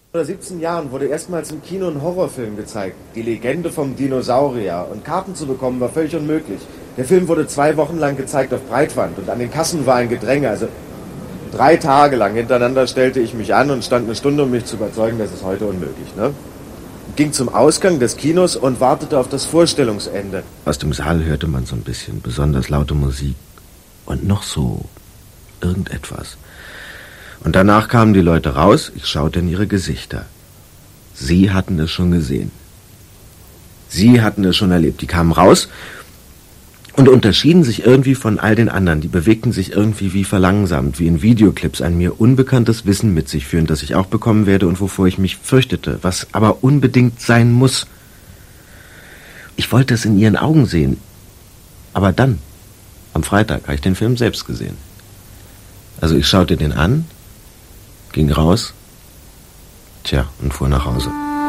Vor 17 Jahren wurde erstmals im Kino ein Horrorfilm gezeigt. Die Legende vom Dinosaurier. Und Karten zu bekommen war völlig unmöglich. Der Film wurde 2 Wochen lang gezeigt auf Breitband. Und an den Kassen war ein Gedränge. Also 3 Tage lang hintereinander stellte ich mich an und stand eine Stunde, um mich zu überzeugen, das ist heute unmöglich, ne? Ging zum Ausgang des Kinos und wartete auf das Vorstellungsende. Aus dem Saal hörte man so ein bisschen besonders laute Musik. Und noch so irgendetwas. Und danach kamen die Leute raus, ich schaute in ihre Gesichter. Sie hatten es schon gesehen. Sie hatten es schon erlebt. Die kamen raus und unterschieden sich irgendwie von all den anderen. Die bewegten sich irgendwie wie verlangsamt, wie in Videoclips, ein mir unbekanntes Wissen mit sich führen, das ich auch bekommen werde und wovor ich mich fürchtete, was aber unbedingt sein muss. Ich wollte es in ihren Augen sehen. Aber dann, am Freitag, habe ich den Film selbst gesehen. Also ich schaute den an, ging raus, und fuhr nach Hause.